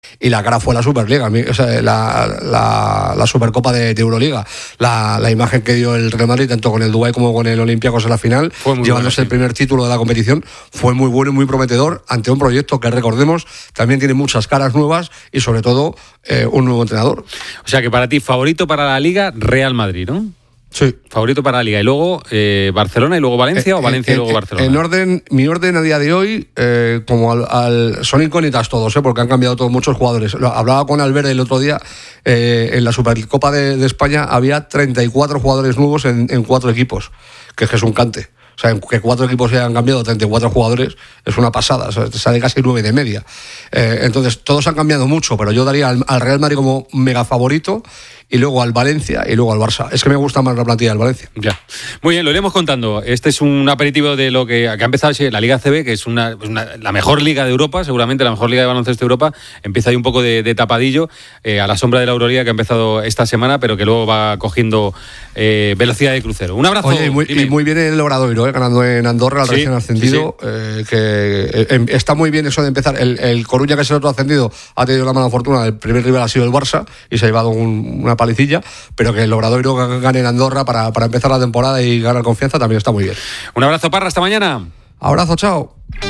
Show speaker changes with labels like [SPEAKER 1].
[SPEAKER 1] y la cara fue la Superliga, o sea, la Supercopa de Euroliga. La imagen que dio el Real Madrid, tanto con el Dubái como con el Olympiacos en la final, llevándose el primer título de la competición, fue muy bueno y muy prometedor ante un proyecto que, recordemos, también tiene muchas caras nuevas y sobre todo un nuevo entrenador.
[SPEAKER 2] O sea que para ti, favorito para la Liga, Real Madrid, ¿no?
[SPEAKER 1] Sí.
[SPEAKER 2] Favorito para la Liga. Y luego Barcelona y luego Valencia, o Valencia y luego Barcelona.
[SPEAKER 1] Mi orden a día de hoy, como son incógnitas todos, porque han cambiado todos muchos jugadores. Hablaba con Albert el otro día, en la Supercopa de España había 34 jugadores nuevos en 4 equipos, que es un cante. O sea, que 4 equipos se hayan cambiado 34 jugadores es una pasada, o sea, sale casi 9 de media. Entonces, todos han cambiado mucho, pero yo daría al Real Madrid como mega favorito, y luego al Valencia y luego al Barça. Es que me gusta más la plantilla del Valencia.
[SPEAKER 2] Ya. Muy bien, lo iremos contando. Este es un aperitivo de lo que ha empezado la Liga ACB, que es la mejor liga de Europa, seguramente la mejor liga de baloncesto de Europa. Empieza ahí un poco de tapadillo, a la sombra de la Euroliga que ha empezado esta semana, pero que luego va cogiendo velocidad de crucero. Un abrazo.
[SPEAKER 1] Oye, y muy bien el Obradoiro, ganando en Andorra al recién ascendido. Sí. Que está muy bien eso de empezar. El Coruña, que es el otro ascendido, ha tenido la mala fortuna. El primer rival ha sido el Barça y se ha llevado una palicilla, pero que el Obradoiro gane en Andorra para empezar la temporada y ganar confianza también está muy bien.
[SPEAKER 2] Un abrazo, Parra, hasta mañana.
[SPEAKER 1] Abrazo, chao.